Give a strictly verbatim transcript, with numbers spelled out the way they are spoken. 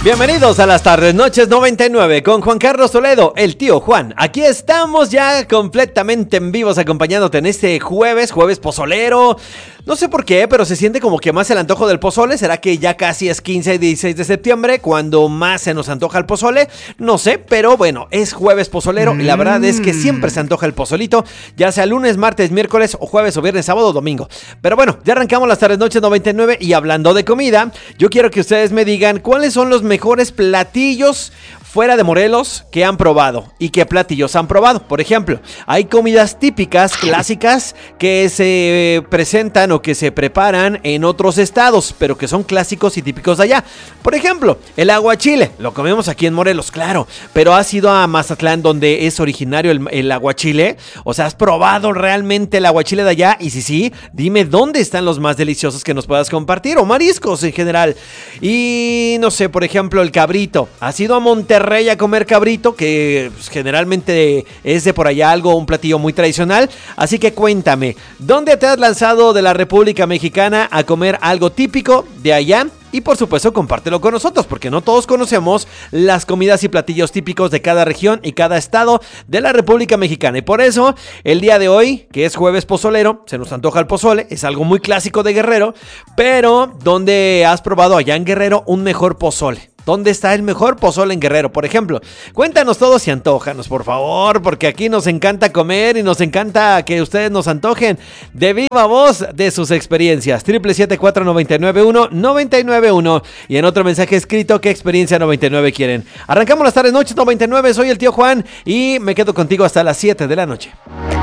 Bienvenidos a las tardes, noches noventa y nueve con Juan Carlos Toledo, el tío Juan. Aquí estamos ya completamente en vivos acompañándote en este jueves, jueves pozolero. No sé por qué, pero se siente como que más el antojo del pozole. ¿Será que ya casi es quince y dieciséis de septiembre cuando más se nos antoja el pozole? No sé, pero bueno, es jueves pozolero mm. y la verdad es que siempre se antoja el pozolito, ya sea lunes, martes, miércoles o jueves o viernes, sábado o domingo. Pero bueno, ya arrancamos las tardes, noches noventa y nueve y hablando de comida, yo quiero que ustedes me digan cuáles son los mejores platillos fuera de Morelos que han probado y qué platillos han probado. Por ejemplo, hay comidas típicas, clásicas, que se presentan o que se preparan en otros estados, pero que son clásicos y típicos de allá. Por ejemplo, el aguachile, lo comemos aquí en Morelos, claro, pero ¿has ido a Mazatlán donde es originario el, el aguachile? O sea, ¿has probado realmente el aguachile de allá? Y si sí, dime dónde están los más deliciosos que nos puedas compartir, o mariscos en general. Y no sé, por ejemplo, el cabrito. ¿Has ido a Monterrey a comer cabrito? Que pues, generalmente es de por allá algo, un platillo muy tradicional. Así que cuéntame, ¿dónde te has lanzado de la República Mexicana a comer algo típico de allá? Y por supuesto compártelo con nosotros, porque no todos conocemos las comidas y platillos típicos de cada región y cada estado de la República Mexicana. Y por eso, el día de hoy, que es jueves pozolero, se nos antoja el pozole, es algo muy clásico de Guerrero, pero ¿dónde has probado allá en Guerrero un mejor pozole? ¿Dónde está el mejor pozole en Guerrero, por ejemplo? Cuéntanos todos y antójanos, por favor, porque aquí nos encanta comer y nos encanta que ustedes nos antojen de viva voz de sus experiencias. siete siete cuatro, nueve nueve uno, nueve nueve uno y en otro mensaje escrito, ¿qué experiencia noventa y nueve quieren? Arrancamos las tardes, noches noventa y nueve, soy el tío Juan y me quedo contigo hasta las siete de la noche.